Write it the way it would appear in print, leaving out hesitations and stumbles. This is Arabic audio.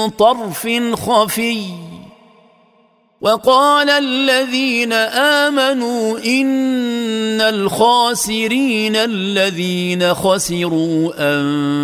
طرف خفي وقال الذين آمنوا إن الخاسرين الذين خسروا